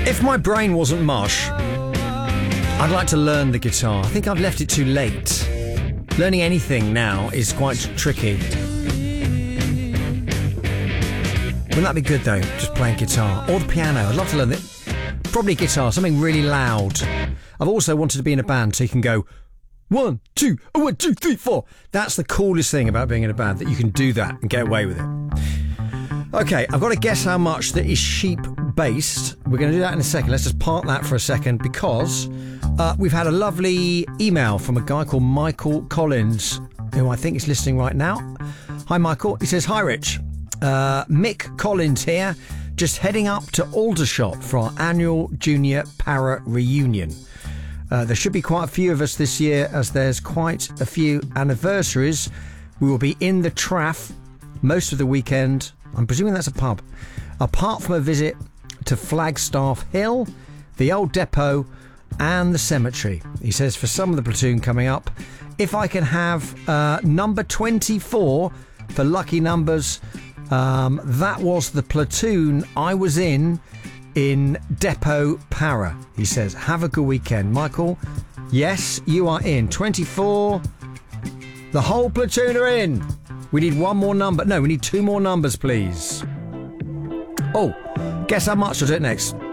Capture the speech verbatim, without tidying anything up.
If my brain wasn't mush, I'd like to learn the guitar. I think I've left it too late. Learning anything now is quite tricky. Wouldn't that be good though, just playing guitar? Or the piano, I'd love to learn it. Probably guitar, something really loud. I've also wanted to be in a band so you can go one, two, oh, one, two, three, four. That's the coolest thing about being in a band, that you can do that and get away with it. Okay, I've got to guess how much that is sheep based. We're going to do that in a second. Let's just park that for a second because uh, we've had a lovely email from a guy called Michael Collins, who I think is listening right now. Hi, Michael. He says, hi, Rich. Uh, Mick Collins here, just heading up to Aldershot for our annual Junior Para reunion. Uh, there should be quite a few of us this year as there's quite a few anniversaries. We will be in the Traff most of the weekend. I'm presuming that's a pub. Apart from a visit to Flagstaff Hill, the old depot and the cemetery. He says for some of the platoon coming up, if I can have uh, number twenty-four for lucky numbers, um, that was the platoon I was in in Depot Para. He says, have a good weekend. Michael, yes, you are in. twenty-four, the whole platoon are in. We need one more number. No, we need two more numbers, please. Oh, guess how much? I'll do it next.